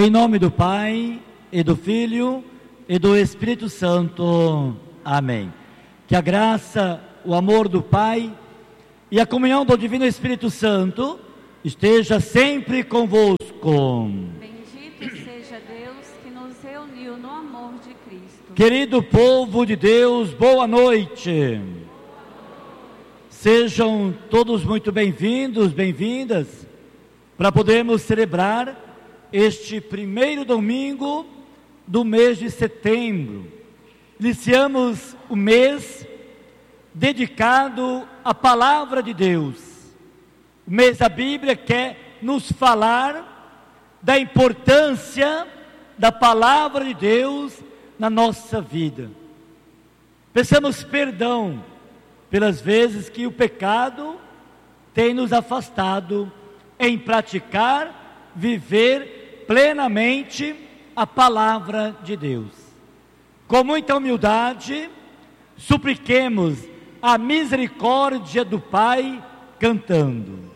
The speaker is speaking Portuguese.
Em nome do Pai, e do Filho, e do Espírito Santo. Amém. Que a graça, o amor do Pai e a comunhão do Divino Espírito Santo esteja sempre convosco. Bendito seja Deus que nos reuniu no amor de Cristo. Querido povo de Deus, boa noite. Sejam todos muito bem-vindos, bem-vindas, para podermos celebrar este primeiro domingo do mês de setembro. Iniciamos o mês dedicado à Palavra de Deus. O mês da Bíblia quer nos falar da importância da Palavra de Deus na nossa vida. Peçamos perdão pelas vezes que o pecado tem nos afastado em praticar, viver plenamente a Palavra de Deus. Com muita humildade, supliquemos a misericórdia do Pai cantando.